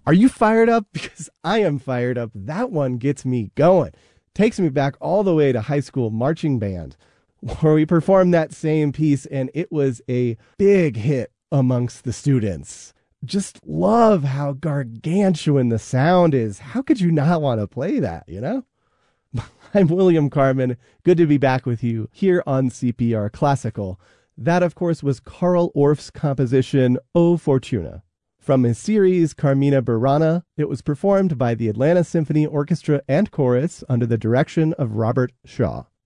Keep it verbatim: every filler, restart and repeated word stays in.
Are you fired up? Because I am fired up. That one gets me going. Takes me back all the way to high school marching band, where we performed that same piece, and it was a big hit amongst the students. Just love how gargantuan the sound is. How could you not want to play that, you know? I'm William Carmen. Good to be back with you here on C P R Classical. That, of course, was Carl Orff's composition, O Fortuna. From his series, Carmina Burana, it was performed by the Atlanta Symphony Orchestra and Chorus under the direction of Robert Shaw.